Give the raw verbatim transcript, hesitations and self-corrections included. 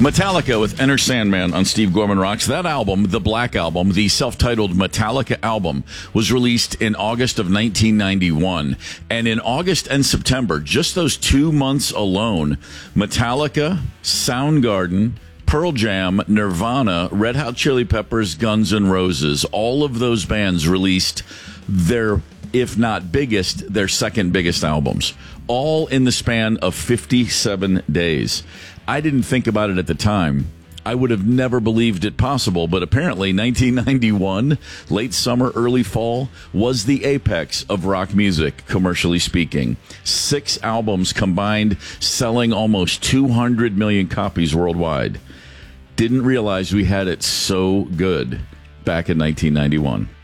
Metallica with Enter Sandman on Steve Gorman Rocks. That album, the Black Album, the self-titled Metallica album, was released in August of nineteen ninety-one. And in August and September, just those two months alone, Metallica, Soundgarden, Pearl Jam, Nirvana, Red Hot Chili Peppers, Guns N' Roses, all of those bands released their, if not biggest, their second biggest albums, all in the span of fifty-seven days. I didn't think about it at the time. I would have never believed it possible, but apparently nineteen ninety-one, late summer, early fall, was the apex of rock music, commercially speaking. Six albums combined, selling almost two hundred million copies worldwide. Didn't realize we had it so good back in nineteen ninety-one.